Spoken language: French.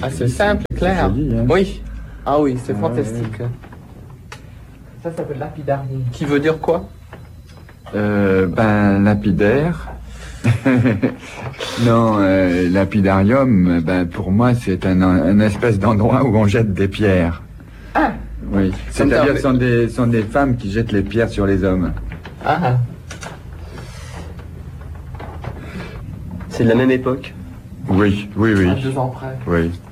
Ah, c'est simple, clair. Joli, hein. Oui. Ah oui, c'est Ah, fantastique. Ça s'appelle lapidarium. Qui veut dire quoi? Lapidaire. Non, lapidarium, pour moi, c'est un espèce d'endroit où on jette des pierres. Ah. Oui. C'est-à-dire que sont des femmes qui jettent les pierres sur les hommes. Ah. C'est de la même époque. Oui. À 2 ans près. Oui.